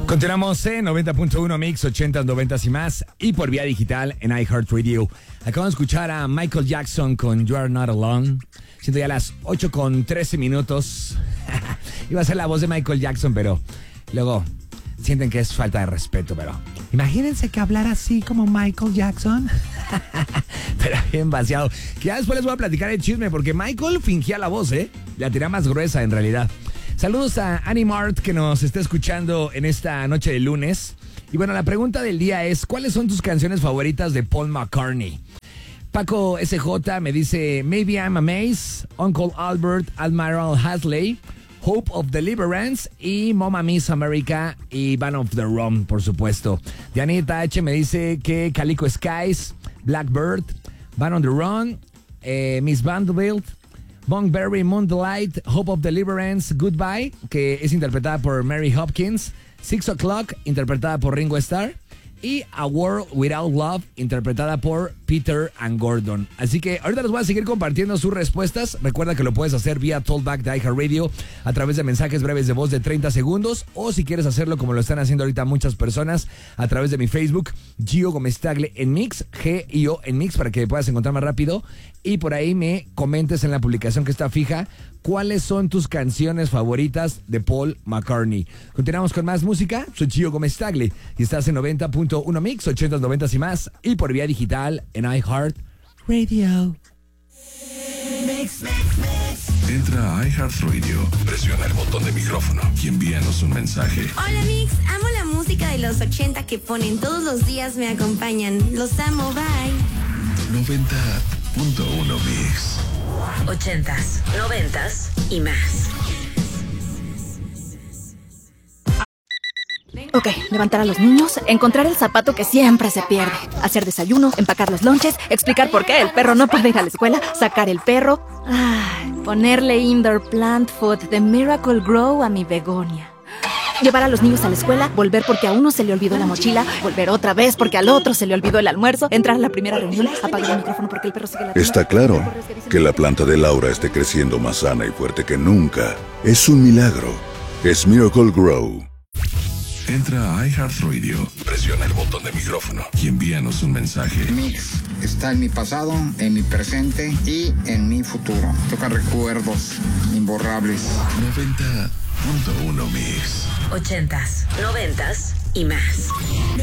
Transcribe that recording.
Continuamos en 90.1 Mix, 80s, 90s y más, y por vía digital en iHeartRadio. Acabamos de escuchar a Michael Jackson con You Are Not Alone. Siento ya las 8:13. Iba a ser la voz de Michael Jackson, pero luego sienten que es falta de respeto, pero imagínense que hablara así como Michael Jackson. Pero bien vaciado. Que ya después les voy a platicar el chisme, porque Michael fingía la voz, la tenía más gruesa en realidad. Saludos a Annie Mart, que nos está escuchando en esta noche de lunes. Y bueno, la pregunta del día es, ¿cuáles son tus canciones favoritas de Paul McCartney? Paco SJ me dice, Maybe I'm Amazed, Uncle Albert, Admiral Hasley, Hope of Deliverance y Mama Miss America y Band of the Rum, por supuesto. Dianita H me dice que Calico Skies, Blackbird, Band on the Run, Miss Vanderbilt, Monkberry, Moonlight, Hope of Deliverance, Goodbye, que es interpretada por Mary Hopkins, 6 O'Clock, interpretada por Ringo Starr, y A World Without Love, interpretada por Peter and Gordon. Así que ahorita les voy a seguir compartiendo sus respuestas. Recuerda que lo puedes hacer vía Talkback de iHeartRadio a través de mensajes breves de voz de 30 segundos, o si quieres hacerlo como lo están haciendo ahorita muchas personas a través de mi Facebook, Gio Gómez Tagle en Mix, G-I-O en Mix, para que puedas encontrar más rápido, y por ahí me comentes en la publicación que está fija cuáles son tus canciones favoritas de Paul McCartney. Continuamos con más música. Soy Gio Gómez Tagle y estás en 90.1 Mix, 80s, 90s y más, y por vía digital en iHeartRadio. Entra a iHeartRadio, presiona el botón de micrófono y envíanos un mensaje. Hola Mix, amo la música de los 80 que ponen todos los días, me acompañan. Los amo, bye. 90.1 Mix. 80s, 90s y más. Ok, levantar a los niños, encontrar el zapato que siempre se pierde, hacer desayuno, empacar los lonches, explicar por qué el perro no puede ir a la escuela, sacar el perro, ponerle indoor plant food de Miracle Grow a mi begonia. Llevar a los niños a la escuela, volver porque a uno se le olvidó la mochila, volver otra vez porque al otro se le olvidó el almuerzo, entrar a la primera reunión, apagar el micrófono porque el perro sigue la... Está claro que la planta de Laura esté creciendo más sana y fuerte que nunca. Es un milagro. Es Miracle Grow. Entra a iHeartRadio, presiona el botón de micrófono y envíanos un mensaje. Mix está en mi pasado, en mi presente y en mi futuro. Toca recuerdos imborrables. 90.1 Mix. 80s, 90s y más.